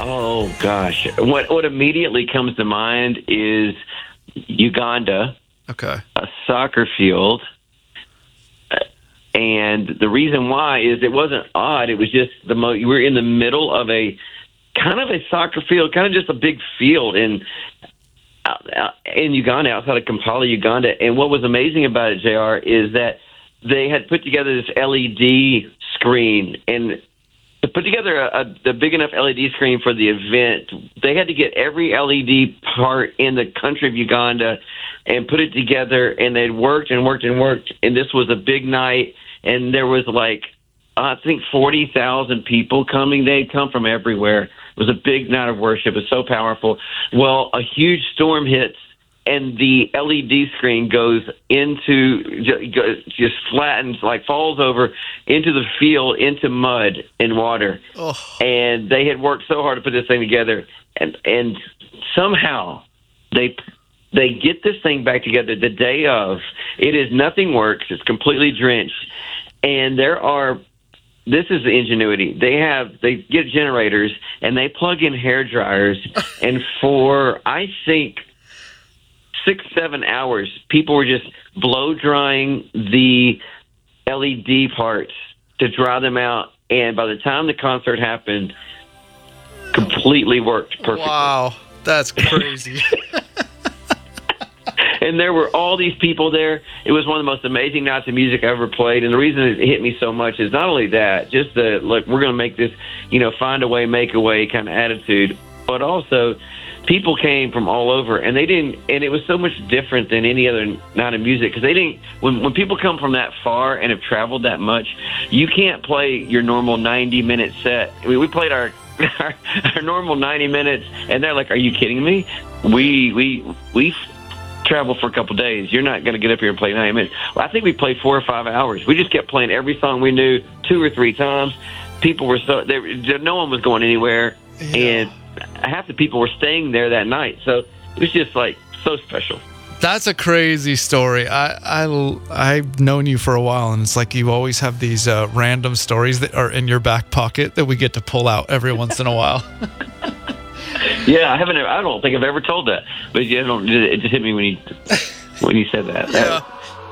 Oh gosh, what immediately comes to mind is Uganda, Okay. a soccer field, and the reason why is it wasn't odd. It was just you were in the middle of a kind of a soccer field, kind of just a big field in Uganda, outside of Kampala, Uganda. And what was amazing about it, JR, is that they had put together this LED screen, and to put together a big enough LED screen for the event, they had to get every LED part in the country of Uganda and put it together, and they'd worked and worked and worked, and this was a big night, and there was I think 40,000 people coming. They'd come from everywhere. It was a big night of worship. It was so powerful. Well, a huge storm hits, and the LED screen goes just flattens, falls over into the field, into mud and water. Oh. And they had worked so hard to put this thing together, and somehow they get this thing back together the day of. It is nothing works. It's completely drenched, and this is the ingenuity. They get generators and they plug in hair dryers, and for I think 6-7 hours, people were just blow drying the LED parts to dry them out, and by the time the concert happened, completely worked perfectly. Wow, that's crazy. And there were all these people there. It was one of the most amazing nights of music I ever played. And the reason it hit me so much is not only that, just the, we're going to make this, find a way, make a way kind of attitude, but also people came from all over, and and it was so much different than any other night of music, because they didn't, when people come from that far and have traveled that much, you can't play your normal 90-minute set. I mean, we played our normal 90 minutes, and they're like, "Are you kidding me? We travel for a couple days. You're not going to get up here and play 90 minutes." Well, I think we played 4 or 5 hours. We just kept playing every song we knew 2 or 3 times. People were no one was going anywhere, and half the people were staying there that night. So it was just so special. That's a crazy story. I've known you for a while, and it's like you always have these random stories that are in your back pocket that we get to pull out every once in a while. Yeah, I don't think I've ever told that, but it just hit me when you said that. Yeah.